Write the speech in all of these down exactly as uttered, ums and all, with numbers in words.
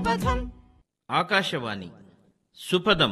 సుపథం. ఆకాశవాణి సుపథం.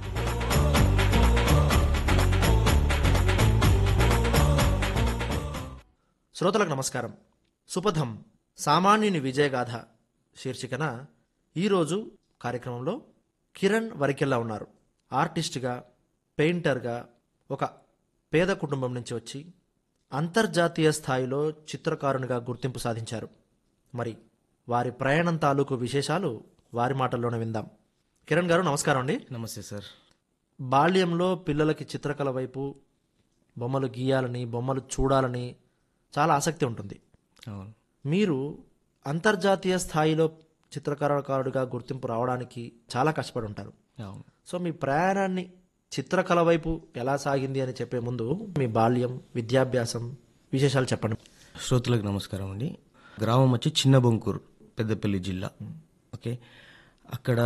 శ్రోతలకు నమస్కారం. సుపథం సామాన్యుని విజయగాథ శీర్షికన ఈరోజు కార్యక్రమంలో కిరణ్ వరికెల్లా ఉన్నారు. ఆర్టిస్ట్గా, పెయింటర్గా ఒక పేద కుటుంబం నుంచి వచ్చి అంతర్జాతీయ స్థాయిలో చిత్రకారునిగా గుర్తింపు సాధించారు. మరి వారి ప్రయాణం తాలూకు విశేషాలు వారి మాటల్లోనే విందాం. కిరణ్ గారు నమస్కారం అండి. నమస్తే సార్. బాల్యంలో పిల్లలకి చిత్రకళ వైపు, బొమ్మలు గీయాలని, బొమ్మలు చూడాలని చాలా ఆసక్తి ఉంటుంది. అవును. మీరు అంతర్జాతీయ స్థాయిలో చిత్రకారుడిగా గుర్తింపు రావడానికి చాలా కష్టపడి ఉంటారు. అవును. సో మీ ప్రయాణాన్ని చిత్రకళ వైపు ఎలా సాగింది అని చెప్పే ముందు మీ బాల్యం, విద్యాభ్యాసం విశేషాలు చెప్పండి. శ్రోతలకు నమస్కారం అండి. గ్రామం వచ్చి చిన్న బొంకూరు, పెద్దపల్లి జిల్లా. ఓకే, అక్కడ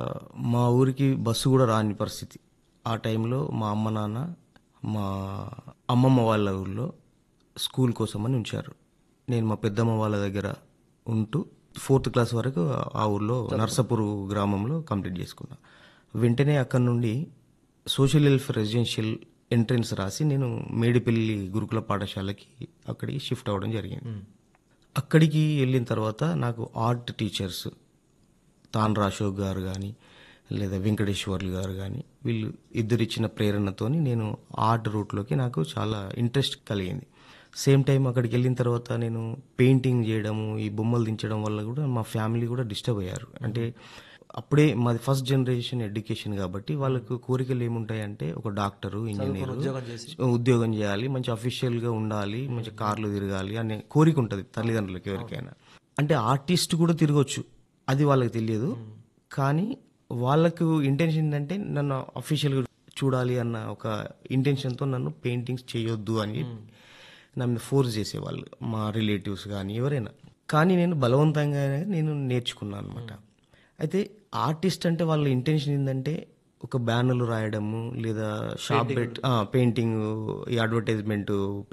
మా ఊరికి బస్సు కూడా రాని పరిస్థితి. ఆ టైంలో మా అమ్మ నాన్న మా అమ్మమ్మ వాళ్ళ ఊళ్ళో స్కూల్ కోసమని ఉంచారు. నేను మా పెద్దమ్మ వాళ్ళ దగ్గర ఉంటూ ఫోర్త్ క్లాస్ వరకు ఆ ఊర్లో నర్సాపూర్ గ్రామంలో కంప్లీట్ చేసుకున్నా. వెంటనే అక్కడ నుండి సోషల్ వెల్ఫేర్ రెసిడెన్షియల్ ఎంట్రన్స్ రాసి నేను మేడిపల్లి గురుకుల పాఠశాలకి అక్కడికి షిఫ్ట్ అవ్వడం జరిగింది. అక్కడికి వెళ్ళిన తర్వాత నాకు ఆర్ట్ టీచర్స్ తాన్రా అశోక్ గారు కానీ లేదా వెంకటేశ్వర్లు గారు కానీ వీళ్ళు ఇద్దరిచ్చిన ప్రేరణతోని నేను ఆర్ట్ రూట్లోకి నాకు చాలా ఇంట్రెస్ట్ కలిగింది. సేమ్ టైం అక్కడికి వెళ్ళిన తర్వాత నేను పెయింటింగ్ చేయడము, ఈ బొమ్మలు దించడం వల్ల కూడా మా ఫ్యామిలీ కూడా డిస్టర్బ్ అయ్యారు. అంటే అప్పుడే మాది ఫస్ట్ జనరేషన్ ఎడ్యుకేషన్ కాబట్టి వాళ్ళకు కోరికలు ఏముంటాయంటే ఒక డాక్టరు, ఇంజనీరు, ఉద్యోగం చేయాలి, మంచి అఫీషియల్గా ఉండాలి, మంచి కార్లు తిరగాలి అనే కోరిక ఉంటుంది తల్లిదండ్రులకి ఎవరికైనా. అంటే ఆర్టిస్ట్ కూడా తిరగచ్చు, అది వాళ్ళకి తెలియదు. కానీ వాళ్ళకు ఇంటెన్షన్ ఏంటంటే నన్ను అఫీషియల్గా చూడాలి అన్న ఒక ఇంటెన్షన్తో నన్ను పెయింటింగ్స్ చేయొద్దు అని నా మీద ఫోర్స్ చేసేవాళ్ళు, మా రిలేటివ్స్ కానీ ఎవరైనా. కానీ నేను బలవంతంగా నేను నేర్చుకున్నాను అనమాట. అయితే ఆర్టిస్ట్ అంటే వాళ్ళ ఇంటెన్షన్ ఏంటంటే ఒక బ్యానర్లు రాయడము లేదా షాప్ పెట్ పెయింటింగ్, ఈ అడ్వర్టైజ్మెంట్